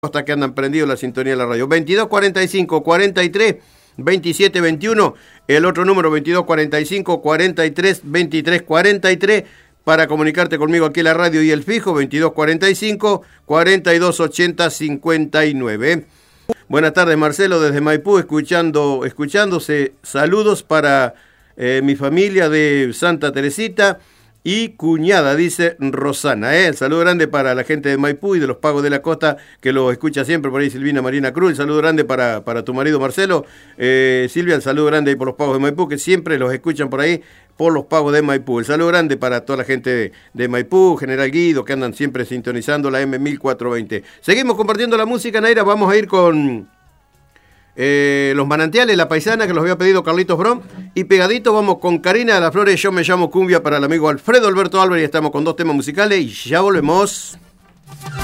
hasta que andan prendidos la sintonía de la radio. 2245 43 27 21, el otro número 2245 43 23 43 para comunicarte conmigo aquí en la radio, y el fijo 2245 42 80 59. Buenas tardes, Marcelo, desde Maipú, escuchándose. Saludos para mi familia de Santa Teresita y cuñada, dice Rosana. El saludo grande para la gente de Maipú y de los Pagos de la Costa, que lo escucha siempre por ahí, Silvina Marina Cruz. El saludo grande para tu marido Marcelo. Silvia, el saludo grande ahí por los Pagos de Maipú, que siempre los escuchan por ahí por los Pagos de Maipú. El saludo grande para toda la gente de Maipú, General Guido, que andan siempre sintonizando la M1420. Seguimos compartiendo la música, Naira. Vamos a ir con Los Manantiales, La Paisana, que los había pedido Carlitos Brom, y pegadito vamos con Karina de las Flores, Yo me llamo Cumbia, para el amigo Alfredo Alberto Álvarez. Estamos con dos temas musicales y ya volvemos.